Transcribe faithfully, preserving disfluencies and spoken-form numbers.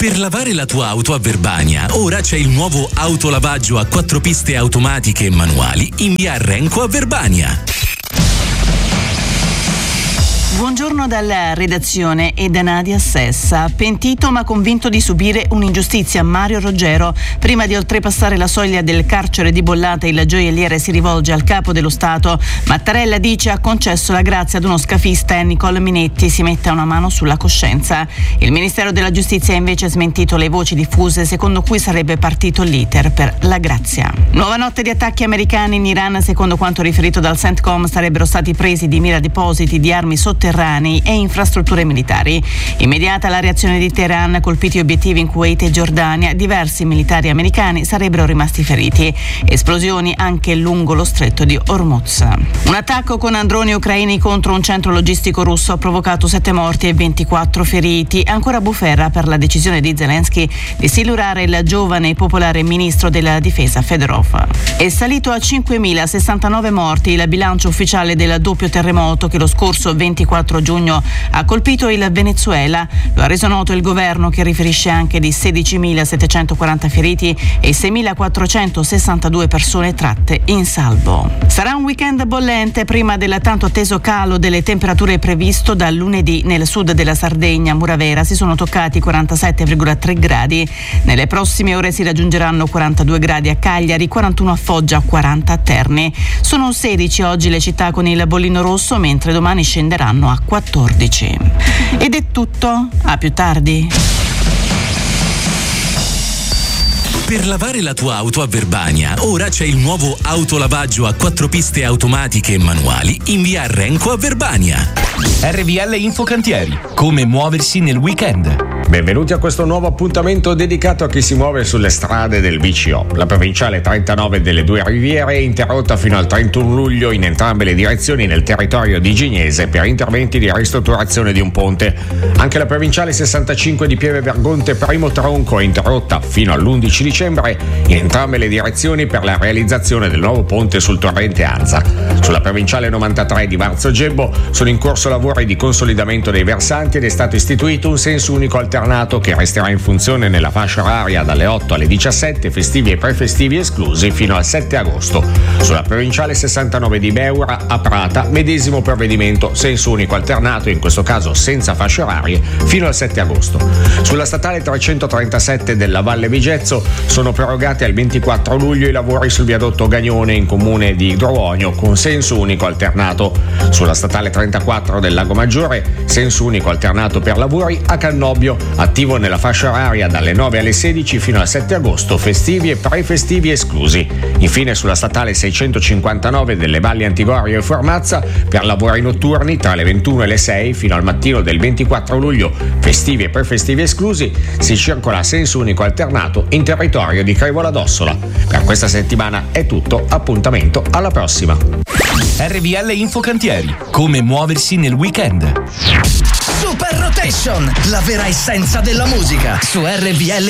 Per lavare la tua auto a Verbania, ora c'è il nuovo autolavaggio a quattro piste automatiche e manuali in via Renco a Verbania. Buongiorno dalla redazione e da Nadia Sessa. Pentito ma convinto di subire un'ingiustizia, Mario Roggero. Prima di oltrepassare la soglia del carcere di Bollate, il gioielliere si rivolge al capo dello Stato. Mattarella dice ha concesso la grazia ad uno scafista e Nicole Minetti si mette una mano sulla coscienza. Il Ministero della Giustizia ha invece smentito le voci diffuse secondo cui sarebbe partito l'iter per la grazia. Nuova notte di attacchi americani in Iran. Secondo quanto riferito dal CENTCOM sarebbero stati presi di mira depositi di armi sotterranei e infrastrutture militari. Immediata la reazione di Teheran, colpiti obiettivi in Kuwait e Giordania, diversi militari americani sarebbero rimasti feriti. Esplosioni anche lungo lo stretto di Hormuz. Un attacco con droni ucraini contro un centro logistico russo ha provocato sette morti e ventiquattro feriti. Ancora bufera per la decisione di Zelensky di silurare il giovane e popolare ministro della difesa Fedorov. È salito a cinquemilasessantanove morti il bilancio ufficiale del doppio terremoto che lo scorso ventiquattro giugno ha colpito il Venezuela. Lo ha reso noto il governo, che riferisce anche di sedicimilasettecentoquaranta feriti e seimilaquattrocentosessantadue persone tratte in salvo. Sarà un weekend bollente prima del tanto atteso calo delle temperature previsto dal lunedì. Nel sud della Sardegna, Muravera, si sono toccati quarantasette virgola tre gradi. Nelle prossime ore si raggiungeranno quarantadue gradi a Cagliari, quarantuno a Foggia, quaranta a Terni. Sono sedici oggi le città con il bollino rosso, mentre domani scenderanno a quattordici. Ed è tutto, a più tardi. Per lavare la tua auto a Verbania, ora c'è il nuovo autolavaggio a quattro piste automatiche e manuali in via Renco a Verbania. R V L Infocantieri, come muoversi nel weekend. Benvenuti a questo nuovo appuntamento dedicato a chi si muove sulle strade del V C O. La provinciale trentanove delle Due Riviere è interrotta fino al trentuno luglio in entrambe le direzioni nel territorio di Gignese per interventi di ristrutturazione di un ponte. Anche la provinciale sessantacinque di Pieve Vergonte primo tronco è interrotta fino all'undici dicembre in entrambe le direzioni per la realizzazione del nuovo ponte sul torrente Anza. Sulla provinciale novantatré di Varzo Gebbo sono in corso lavori di consolidamento dei versanti ed è stato istituito un senso unico alternato che resterà in funzione nella fascia oraria dalle otto alle diciassette, festivi e prefestivi esclusi, fino al sette agosto. Sulla provinciale sessantanove di Beura a Prata, medesimo provvedimento, senso unico alternato, in questo caso senza fasce orarie, fino al sette agosto. Sulla statale trecentotrentasette della Valle Vigezzo sono prorogati al ventiquattro luglio i lavori sul viadotto Gagnone in comune di Idroonio con senso unico alternato. Sulla statale trentaquattro del Lago Maggiore, senso unico alternato per lavori a Cannobbio, attivo nella fascia oraria dalle nove alle sedici fino al sette agosto, festivi e prefestivi esclusi. Infine sulla statale seicentocinquantanove delle Valli Antigorio e Formazza per lavori notturni tra le ventuno e le sei fino al mattino del ventiquattro luglio, festivi e prefestivi esclusi, si circola a senso unico alternato in territorio di Crevola d'Ossola. Per questa settimana è tutto, appuntamento alla prossima. R V L Infocantieri, come muoversi nel weekend. Super Rotation, la vera essenza della musica su R V L